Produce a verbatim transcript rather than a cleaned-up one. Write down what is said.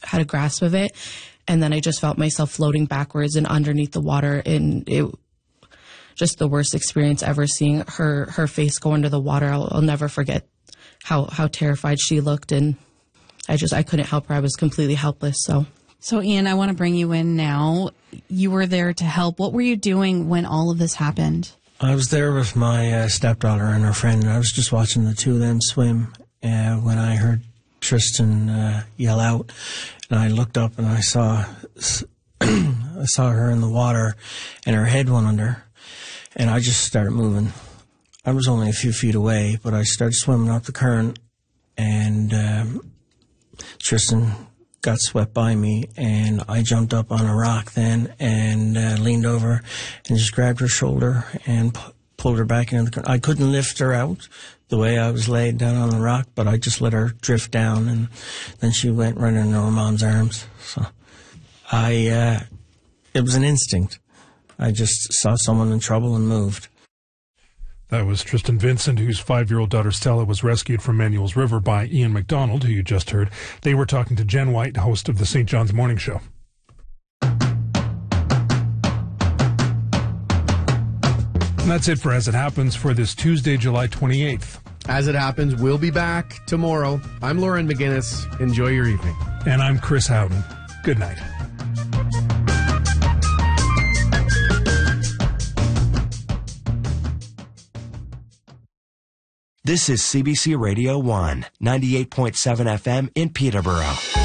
had a grasp of it. And then I just felt myself floating backwards and underneath the water. And it just the worst experience ever, seeing her, her face go under the water. I'll, I'll never forget how, how terrified she looked. And I just, I couldn't help her. I was completely helpless. So, so Ian, I want to bring you in now. You were there to help. What were you doing when all of this happened? I was there with my uh, stepdaughter and her friend, and I was just watching the two of them swim uh, when I heard Tristan uh, yell out, and I looked up and I saw I saw her in the water, and her head went under, and I just started moving. I was only a few feet away, but I started swimming up the current, and um, Tristan got swept by me, and I jumped up on a rock then and uh, leaned over and just grabbed her shoulder and p- pulled her back into the current. I couldn't lift her out the way I was laid down on the rock, but I just let her drift down, and then she went right into her mom's arms. So I, uh, it was an instinct. I just saw someone in trouble and moved. That was Tristan Vincent, whose five-year-old daughter Stella was rescued from Manuel's River by Ian McDonald, who you just heard. They were talking to Jen White, host of the Saint John's Morning Show. And that's it for As It Happens for this Tuesday, July twenty-eighth. As It Happens, we'll be back tomorrow. I'm Lauren McGinnis. Enjoy your evening. And I'm Chris Howden. Good night. This is C B C Radio one, ninety-eight point seven F M in Peterborough.